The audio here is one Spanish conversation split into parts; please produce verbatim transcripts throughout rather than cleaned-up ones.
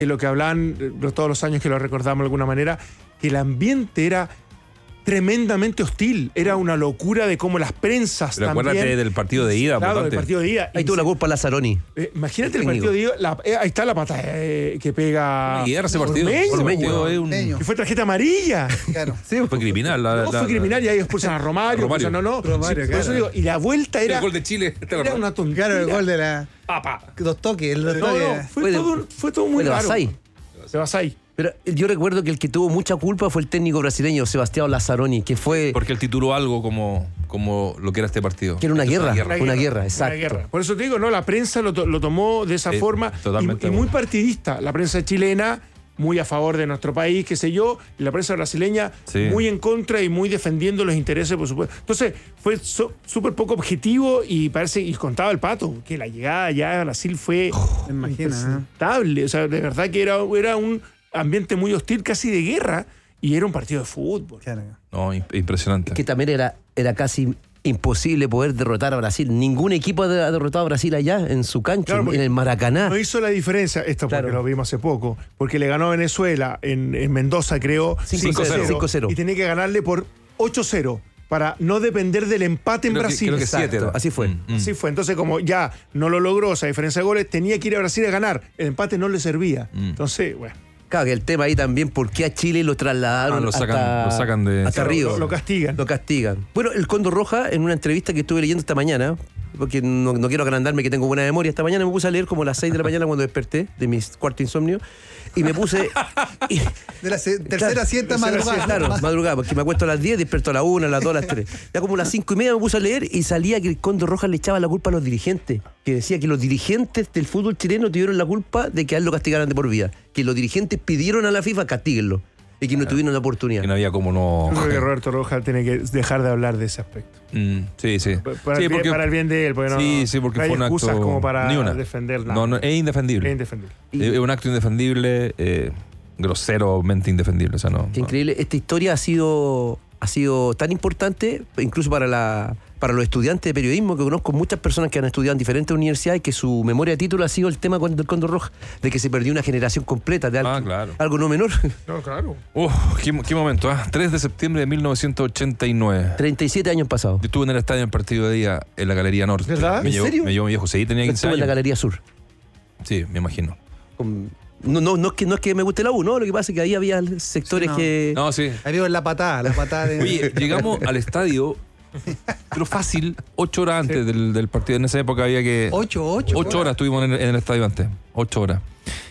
que lo que hablaban todos los años que lo recordamos de alguna manera, que el ambiente era tremendamente hostil. Era una locura de cómo las prensas Pero también... acuérdate del partido de ida. Claro, del partido de ida. Ahí tuvo la culpa Lazzaroni. Eh, imagínate el, el partido de ida. La, eh, ahí está la pata eh, que pega... Y ese partido. Ormeño, es un... Y fue tarjeta amarilla. Claro. Sí, fue criminal. La, no, la, fue criminal y ahí expulsan a Romario. Romario. Expulsan, no, no. Romario, sí, claro. por eso digo, y la vuelta era... El gol de Chile. Era una tontería. Claro, el gol de la... Papa. Dos toques. El No, toque. no, fue, Fue de- todo, fue todo muy fue de raro. Basay. De Basay. Pero yo recuerdo que el que tuvo mucha culpa fue el técnico brasileño Sebastião Lazzaroni, que fue Porque él tituló algo como, como lo que era este partido. que era una Esto es guerra, una guerra. una guerra, exacto. Una guerra. Por eso te digo, no, la prensa lo, to- lo tomó de esa Sí, forma totalmente y, y de muy acuerdo. partidista. La prensa chilena muy a favor de nuestro país, qué sé yo, y la prensa brasileña Sí. muy en contra y muy defendiendo los intereses, por supuesto. Entonces, fue so- súper poco objetivo y parece, y contaba el Pato, que la llegada allá a Brasil fue Me imagino, ¿eh? impresentable. O sea, de verdad que era, era un ambiente muy hostil, casi de guerra, y era un partido de fútbol. Claro. No, imp- impresionante. Que también era, era casi imposible poder derrotar a Brasil. Ningún equipo ha derrotado a Brasil allá, en su cancha, Claro, en, porque en el Maracaná. No hizo la diferencia, esto porque Claro. lo vimos hace poco, porque le ganó a Venezuela en, en Mendoza, creo, cinco cero. cinco cero. y tenía que ganarle por ocho cero para no depender del empate en Creo que- Brasil. creo que Exacto, siete era. así fue. Mm, mm. Así fue. Entonces, como ya no lo logró esa diferencia de goles, tenía que ir a Brasil a ganar. El empate no le servía. Mm. Entonces, bueno, Claro, que el tema ahí también, ¿por qué a Chile lo trasladaron Ah, lo sacan- hasta, lo sacan de- hasta Claro, Río? lo- lo castigan. Lo castigan. Bueno, el Cóndor Roja, en una entrevista que estuve leyendo esta mañana, porque no, no quiero agrandarme que tengo buena memoria, esta mañana me puse a leer como a las seis de la mañana cuando desperté de mis cuarto insomnio, y me puse... y- De la se- tercera Claro, siesta tercera madrugada. siesta, Claro, madrugada, porque me acuesto a las diez, despierto a las una, a las dos, a las tres. Ya como a las cinco y media me puse a leer y salía que el Cóndor Roja le echaba la culpa a los dirigentes. Que decía que los dirigentes del fútbol chileno tuvieron la culpa de que a él lo castigaran de por vida. Que los dirigentes pidieron a la FIFA castíguenlo. Y que no tuvieron la oportunidad. Que no había como no. yo creo que Roberto Roja tiene que dejar de hablar de ese aspecto. Mm, sí, sí. Para, Sí, el, bien, porque- para el bien de él, porque no, sí, sí, porque no hay fue un acto. excusas como para ni una. defender nada. No, no, es indefendible. Es indefendible. Es un acto indefendible, eh, groseramente indefendible. O sea, no. Qué no. increíble. Esta historia ha sido, ha sido tan importante, incluso para, la, para los estudiantes de periodismo, que conozco muchas personas que han estudiado en diferentes universidades, que su memoria de título ha sido el tema con- del Cóndor Roja, de que se perdió una generación completa, de algo, Ah, claro. algo no menor. No, claro. Uf, qué, qué momento, ¿ah? tres de septiembre de mil novecientos ochenta y nueve. treinta y siete años pasados. Yo estuve en el estadio en el partido de día en la Galería Norte. ¿Verdad? Me ¿En llevó, serio? Me llevó mi viejo. Sí, tenía quince Estuve en la años. Galería Sur. Sí, me imagino. Con- no, no, no, es que, no es que me guste la U, ¿no? Lo que pasa es que ahí había sectores Sí, no. que... No, sí. Ahí veo la patada, la patada de... Oye, llegamos al estadio, pero fácil, ocho horas antes del, del partido. En esa época había que... Ocho, ocho. Ocho horas estuvimos en el, en el estadio antes. Ocho horas.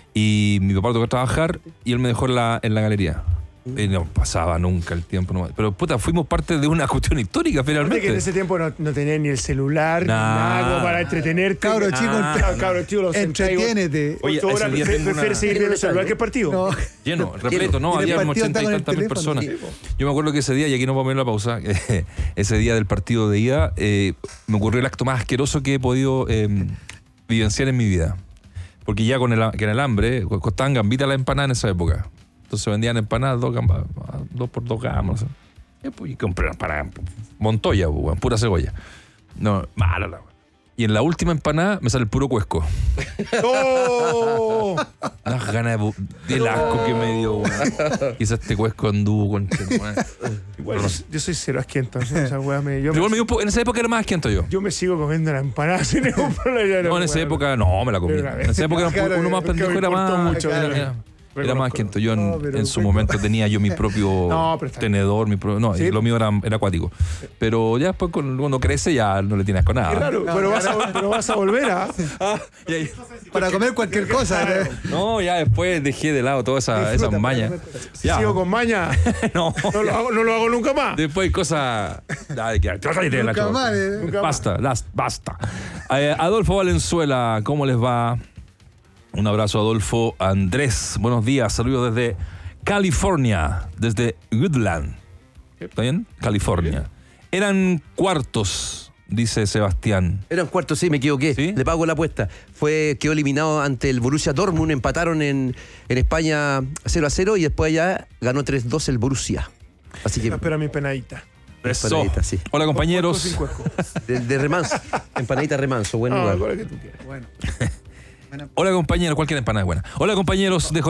Y mi papá tocó trabajar y él me dejó en la, en la galería. Y no pasaba nunca el tiempo. No. Pero puta, fuimos parte de una cuestión histórica Aparte finalmente. que en ese tiempo no, no tenía ni el celular, Nah. ni nada como para entretenerte. Cabro chico, Ah, entre- cabro chico, lo sentáis, Entretiénete. Oye, ocho horas, ese día prefiere tengo una- prefiere seguir viendo el celular que el partido. No. Lleno, repleto, no, Y el había como partido ochenta y está con el tantas mil teléfono, personas. sí. Yo me acuerdo que ese día, y aquí no puedo poner la pausa, ese día del partido de ida, eh, me ocurrió el acto más asqueroso que he podido eh, vivenciar en mi vida. Porque ya con el, con el hambre, costaban gambitas las empanadas en esa época. Entonces vendían empanadas, dos, gambas, dos por dos gambas. Y pues, y compré empanadas, Montoya, pues, pura cebolla. No, mala la. Y en la última empanada me sale el puro cuesco. ¡Oh! Unas ganas de, bu- del asco que me dio, weón. Quizás este cuesco anduvo con. Igual, yo, yo soy cero asquiento. Esa weá me, yo, Pero igual me, me dio un po- en esa época era más asquiento yo. yo me sigo comiendo la empanada sin ningún problema. No, en esa weá. época no, me la comí. Pero, En esa época era claro, uno más porque pendejo, me era importó más. mucho, era, claro. era- era Reconozco. más asquiento. Yo en, No, pero en su bueno. momento tenía yo mi propio No, pero está bien. tenedor, mi propio. No, Sí. lo mío era, era acuático. Pero ya después, con- cuando crece, ya no le tienes con nada. Qué raro, pero, vas a, pero vas a volver a. Y ahí- Para comer cualquier cosa. ¿no? no, ya después dejé de lado todas esas Disfruta, esas mañas. Si Ya. sigo con maña, no, no lo hago, no lo hago nunca más. Después hay cosas. Ay, que- cállate, Nunca Nacho. más, eh. Nunca más. Basta, las- basta. Eh, Adolfo Valenzuela, ¿cómo les va? Un abrazo, Adolfo. Andrés, buenos días. Saludos desde California, desde Woodland. ¿Está bien? California. Eran cuartos, dice Sebastián. Eran cuartos, sí, me equivoqué. ¿Sí? Le pago la apuesta. Fue, quedó eliminado ante el Borussia Dortmund, empataron en, en España cero a cero y después ya ganó tres dos el Borussia. Así que Espera mi penadita. Eso. Empanadita, sí. Hola, Cuerpo compañeros. sin cuerpo. de, de remanso, empanadita remanso, buen No, lugar. lo que tú quieras. Bueno. Hola compañeros, cualquier empanada es buena. Hola compañeros de